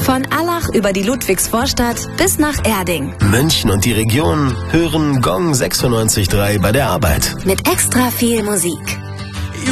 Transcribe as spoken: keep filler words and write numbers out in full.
Von Allach über die Ludwigsvorstadt bis nach Erding. München und die Region hören Gong sechsundneunzig Komma drei bei der Arbeit. Mit extra viel Musik.